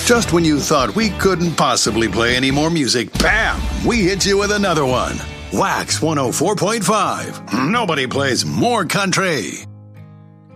Just when you thought we couldn't possibly play any more music, bam! We hit you with another one. Wax 104.5. Nobody plays more country.